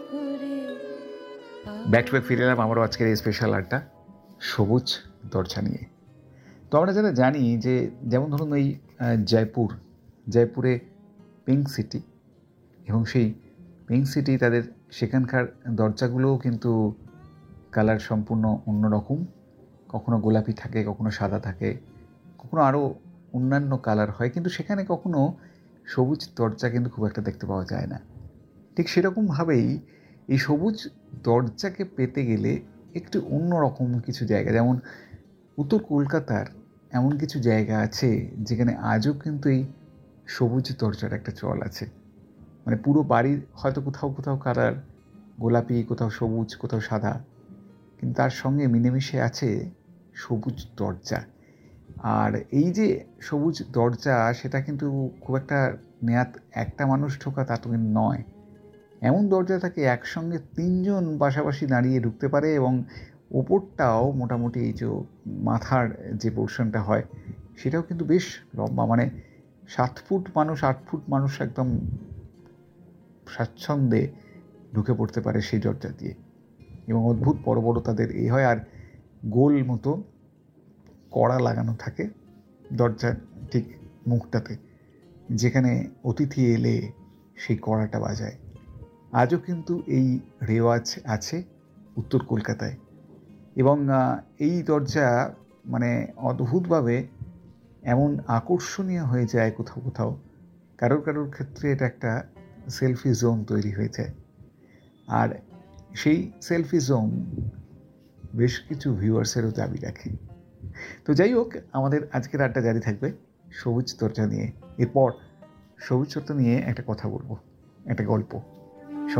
Back to back ফিরে এলাম আমারও আজকের এই স্পেশাল আড্ডা সবুজ দরজা নিয়ে। তো আমরা যারা জানি যে যেমন ধরুন এই জয়পুরে পিঙ্ক সিটি, এবং সেই পিঙ্ক সিটি তাদের সেখানকার দরজাগুলোও কিন্তু কালার সম্পূর্ণ অন্যরকম, কখনো গোলাপি থাকে, কখনো সাদা থাকে, কখনো আরও অন্যান্য কালার হয়, কিন্তু সেখানে কখনো সবুজ দরজা কিন্তু খুব একটা দেখতে পাওয়া যায় না। ঠিক সেরকমভাবেই এই সবুজ দরজাকে পেতে গেলে একটু অন্যরকম কিছু জায়গা, যেমন উত্তর কলকাতার এমন কিছু জায়গা আছে যেখানে আজও কিন্তু এই সবুজ দরজার একটা চল আছে। মানে পুরো বাড়ির হয়তো কোথাও কোথাও কালার গোলাপি, কোথাও সবুজ, কোথাও সাদা, কিন্তু তার সঙ্গে মিলেমিশে আছে সবুজ দরজা। আর এই যে সবুজ দরজা, সেটা কিন্তু খুব একটা নেয়াত একটা মানুষ ঢোকা তা তো কিন্তু নয়। এমন দরজা থাকে একসঙ্গে 3 জন পাশাপাশি দাঁড়িয়ে ঢুকতে পারে, এবং ওপরটাও মোটামুটি এই যে মাথার যে পোর্শনটা হয় সেটাও কিন্তু বেশ লম্বা, মানে 7 ফুট মানুষ, 8 ফুট মানুষ একদম স্বাচ্ছন্দ্যে ঢুকে পড়তে পারে সেই দরজা দিয়ে। এবং অদ্ভুত বড় বড় তাদের এই হয়, আর গোল মতো কড়া লাগানো থাকে দরজার ঠিক মুখটাতে, যেখানে অতিথি এলে সেই কড়াটা বাজায়। আজও কিন্তু এই রেওয়াজ আছে উত্তর কলকাতায়। এবং এই দরজা মানে অদ্ভুতভাবে এমন আকর্ষণীয় হয়ে যায় কোথাও কোথাও, কারোর ক্ষেত্রে এটা একটা সেলফি জোন তৈরি হয়ে যায়। আর সেই সেলফি জোন বেশ কিছু ভিউয়ার্সেরও দাবি রাখে। তো যাই হোক, আমাদের আজকের আড্ডা জারি থাকবে সবুজ দরজা নিয়ে। এরপর সবুজ দরজা নিয়ে একটা কথা বলবো, একটা গল্প।